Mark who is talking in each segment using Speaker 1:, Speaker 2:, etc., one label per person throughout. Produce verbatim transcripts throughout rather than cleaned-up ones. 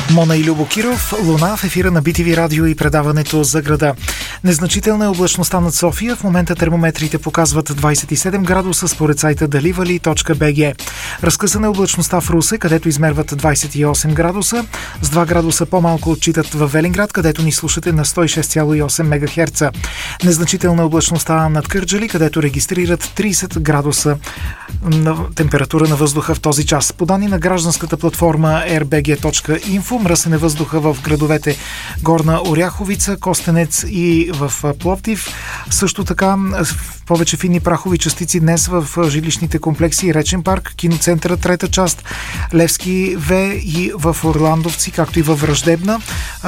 Speaker 1: Мона и Любо Киров, Луна в ефира на Би Ти Ви радио и предаването за града. Незначителна е облачността над София. В момента термометрите показват двадесет и седем градуса според сайта даливали точка би джи. Разкъсана е облачността в Русе, където измерват двадесет и осем градуса. С два градуса по-малко отчитат във Велинград, където ни слушате на сто и шест цяло и осем мегахерца. Незначителна е облачността над Кърджали, където регистрират тридесет градуса на температура на въздуха в този час. По данни на гражданската платформа ер би джи точка инфо, мръсен е въздуха в градовете Горна Оряховица, Костенец и в Пловдив. Също така повече фини прахови частици днес в жилищните комплекси Речен парк, киноцентъра трета част, Левски В и в Орландовци, както и във Враждебна.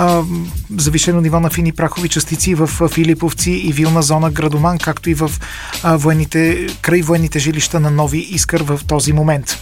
Speaker 1: Завишено ниво на фини прахови частици в Филиповци и вилна зона Градоман, както и в военните, край военните жилища на Нови Искър в този момент.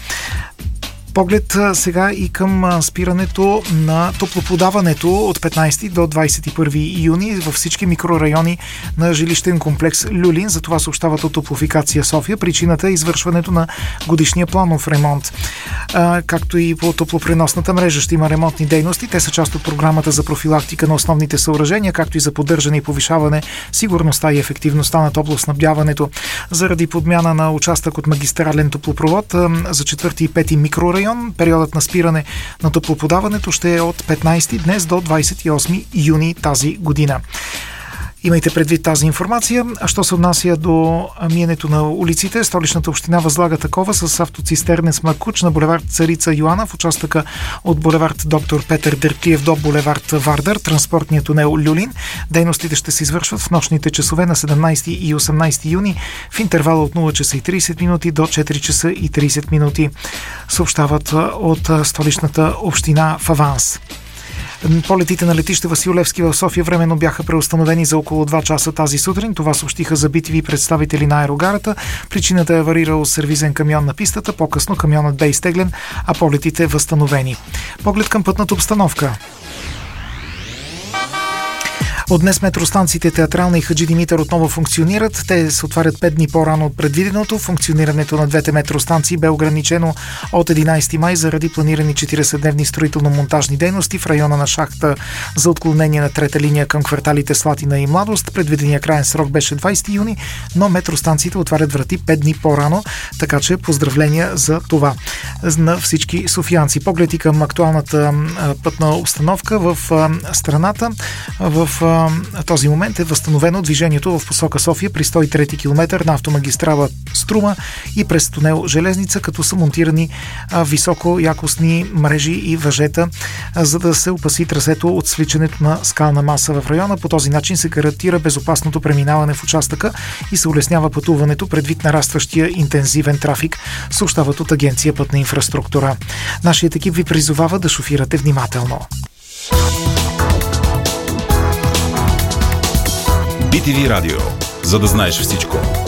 Speaker 1: Поглед сега и към спирането на топлоподаването от петнадесети до двадесет и първи юни във всички микрорайони на жилищен комплекс Люлин. За това съобщават от Топлофикация София. Причината е извършването на годишния планов ремонт. А, както и по топлопреносната мрежа ще има ремонтни дейности. Те са част от програмата за профилактика на основните съоръжения, както и за поддържане и повишаване сигурността и ефективността на топлоснабдяването. Заради подмяна на участък от магистрален топлопровод за четвърти и пети микрорайон, периодът на спиране на топлоподаването ще е от петнадесети днес до двадесет и осми юни тази година. Имайте предвид тази информация. А що се отнася до миенето на улиците, Столичната община възлага такова с автоцистернен смъркуч на булевард Царица Йоана в участъка от булевард Доктор Петър Дертлиев до булевард Вардър, транспортния тунел Люлин. Дейностите ще се извършват в нощните часове на седемнадесети и осемнадесети юни в интервала от нула часа и тридесет минути до четири часа и тридесет минути. Съобщават от Столичната община в аванс. Полетите на летище Васил Левски в София временно бяха преустановени за около два часа тази сутрин. Това съобщиха за Би Ти Ви представители на аерогарата. Причината е аварирал сервизен камион на пистата. По-късно камионът бе изтеглен, а полетите възстановени. Поглед към пътната обстановка. От днес метростанциите Театрална и Хаджи Димитър отново функционират. Те се отварят пет дни по-рано от предвиденото. Функционирането на двете метростанции бе ограничено от единадесети май заради планирани четиридесетдневни строително-монтажни дейности в района на шахта за отклонение на трета линия към кварталите Слатина и Младост. Предвидения краен срок беше двадесети юни, но метростанциите отварят врати пет дни по-рано, така че поздравления за това на всички софиянци. Поглед и към актуалната пътна обстановка в страната. В този момент е възстановено движението в посока София при сто и трети километър на автомагистрала Струма и през тунел Железница, като са монтирани високоякостни мрежи и въжета, за да се опаси трасето от свличането на скална маса в района. По този начин се гарантира безопасното преминаване в участъка и се улеснява пътуването предвид нарастващия интензивен трафик, съобщават от Агенция Пътна инфраструктура. Нашият екип ви призовава да шофирате внимателно.
Speaker 2: Би Ти Ви радио, за да знаеш всичко.